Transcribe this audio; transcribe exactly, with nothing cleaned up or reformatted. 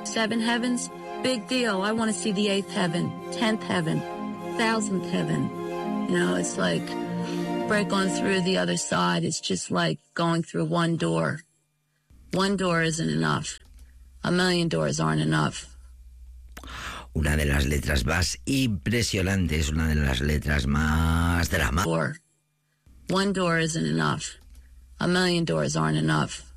seven heavens, big deal. I want to see the eighth heaven, tenth heaven, thousandth heaven. You know, it's like break on through the other side. It's just like going through one door. One door isn't enough. A million doors aren't enough. Una de las letras más impresionantes, una de las letras más dramáticas. One door isn't enough. A million doors aren't enough.